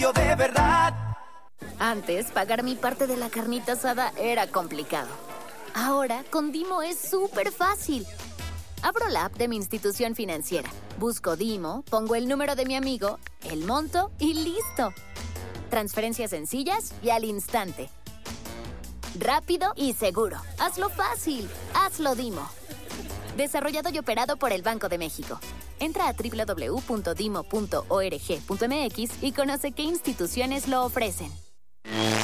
Yo de verdad. Antes, pagar mi parte de la carnita asada era complicado. Ahora, con Dimo es súper fácil. Abro la app de mi institución financiera, busco Dimo, pongo el número de mi amigo, el monto y ¡listo! Transferencias sencillas y al instante. Rápido y seguro. Hazlo fácil. Hazlo Dimo. Desarrollado y operado por el Banco de México. Entra a www.dimo.org.mx y conoce qué instituciones lo ofrecen.